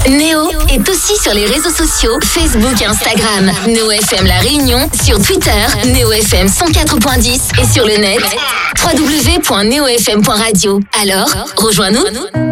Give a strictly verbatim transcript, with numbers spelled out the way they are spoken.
Néo est aussi sur les réseaux sociaux, Facebook et Instagram. Néo F M La Réunion, sur Twitter, Néo F M cent quatre point dix et sur le net, w w w point néo f m point radio. Alors, rejoins-nous.